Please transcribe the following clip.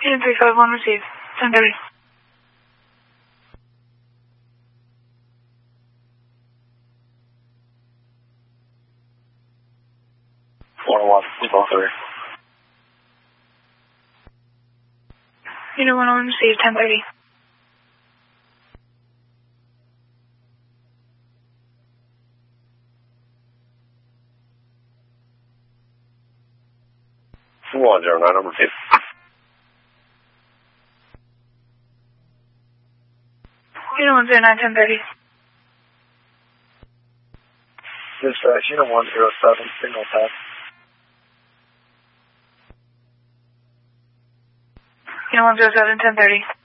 Unit 351 received. 10:30. Unit 101 received. 10:30. number 2. Unit 109, 10:30. Dispatch, Unit 107, signal pass. Unit 107, 10:30.